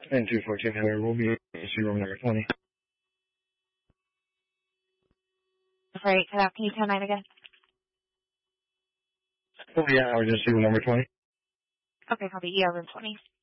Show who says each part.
Speaker 1: And 214 Heather will be emergency room number 20.
Speaker 2: Sorry, can you tell 9 again?
Speaker 1: Oh, yeah, emergency room number 20.
Speaker 2: Okay, copy. ER room 20.